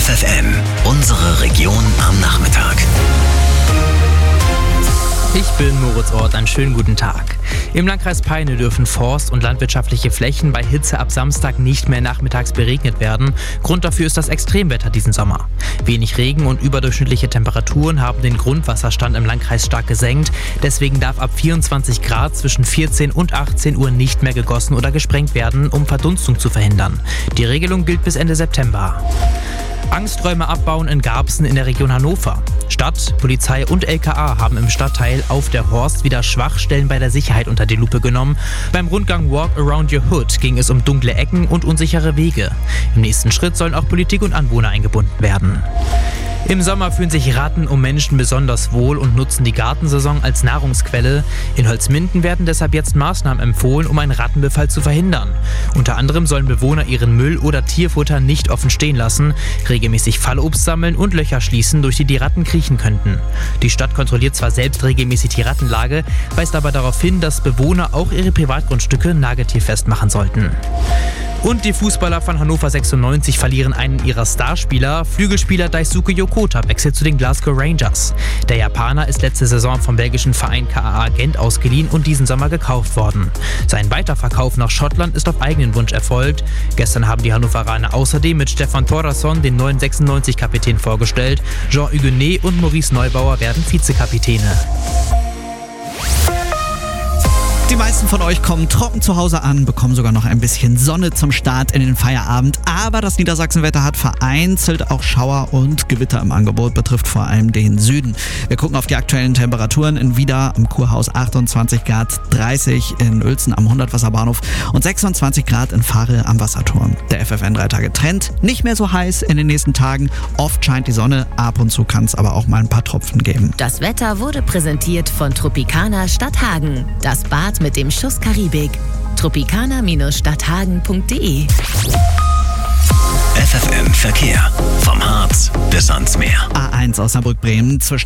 FFN, unsere Region am Nachmittag. Ich bin Moritz Ort, einen schönen guten Tag. Im Landkreis Peine dürfen Forst- und landwirtschaftliche Flächen bei Hitze ab Samstag nicht mehr nachmittags beregnet werden. Grund dafür ist das Extremwetter diesen Sommer. Wenig Regen und überdurchschnittliche Temperaturen haben den Grundwasserstand im Landkreis stark gesenkt. Deswegen darf ab 24 Grad zwischen 14 und 18 Uhr nicht mehr gegossen oder gesprengt werden, um Verdunstung zu verhindern. Die Regelung gilt bis Ende September. Angsträume abbauen in Garbsen in der Region Hannover. Stadt, Polizei und LKA haben im Stadtteil Auf der Horst wieder Schwachstellen bei der Sicherheit unter die Lupe genommen. Beim Rundgang Walk Around Your Hood ging es um dunkle Ecken und unsichere Wege. Im nächsten Schritt sollen auch Politik und Anwohner eingebunden werden. Im Sommer fühlen sich Ratten um Menschen besonders wohl und nutzen die Gartensaison als Nahrungsquelle. In Holzminden werden deshalb jetzt Maßnahmen empfohlen, um einen Rattenbefall zu verhindern. Unter anderem sollen Bewohner ihren Müll oder Tierfutter nicht offen stehen lassen, regelmäßig Fallobst sammeln und Löcher schließen, durch die Ratten kriechen könnten. Die Stadt kontrolliert zwar selbst regelmäßig die Rattenlage, weist aber darauf hin, dass Bewohner auch ihre Privatgrundstücke nageltierfest machen sollten. Und die Fußballer von Hannover 96 verlieren einen ihrer Starspieler. Flügelspieler Daisuke Yokota wechselt zu den Glasgow Rangers. Der Japaner ist letzte Saison vom belgischen Verein KAA Gent ausgeliehen und diesen Sommer gekauft worden. Sein Weiterverkauf nach Schottland ist auf eigenen Wunsch erfolgt. Gestern haben die Hannoveraner außerdem mit Stefan Thordarson den neuen 96-Kapitän vorgestellt. Jean Huguenet und Maurice Neubauer werden Vizekapitäne. Die meisten von euch kommen trocken zu Hause an, bekommen sogar noch ein bisschen Sonne zum Start in den Feierabend. Aber das Niedersachsenwetter hat vereinzelt auch Schauer und Gewitter im Angebot, betrifft vor allem den Süden. Wir gucken auf die aktuellen Temperaturen in Wieda am Kurhaus 28 Grad, 30 in Uelzen am Hundertwasserbahnhof und 26 Grad in Varel am Wasserturm. Der FFN 3 Tage Trend, nicht mehr so heiß in den nächsten Tagen. Oft scheint die Sonne, ab und zu kann es aber auch mal ein paar Tropfen geben. Das Wetter wurde präsentiert von Tropicana Stadthagen. Das Bad mit dem Schuss Karibik. Tropicana-stadthagen.de. FFN Verkehr. Vom Harz bis ans Meer. A1 Osnabrück-Bremen zwischen